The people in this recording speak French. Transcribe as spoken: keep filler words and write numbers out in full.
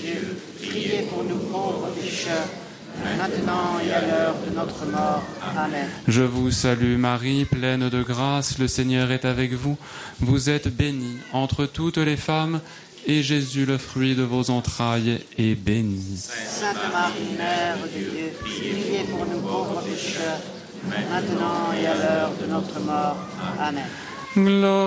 Dieu, priez pour nous pauvres pécheurs, maintenant et à l'heure de notre mort. Amen. Je vous salue Marie, pleine de grâce, le Seigneur est avec vous. Vous êtes bénie entre toutes les femmes, et Jésus, le fruit de vos entrailles, est béni. Sainte Marie, Mère de Dieu, priez pour nous pauvres pécheurs, maintenant et à l'heure de notre mort. Amen. Gloire